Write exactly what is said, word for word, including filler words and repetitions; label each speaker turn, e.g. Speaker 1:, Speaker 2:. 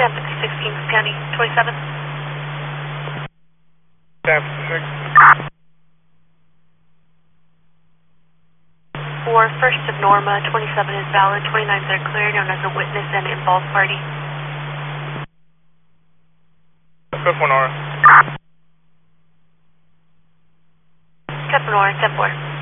Speaker 1: San fifty-six, Kings County, twenty-seven.
Speaker 2: San fifty-six.
Speaker 1: For First of Norma, twenty-seven is valid, twenty-nines are clear, known as a witness and involved party.
Speaker 2: Fifth one, Nora.
Speaker 1: Fifth Nora, ten four.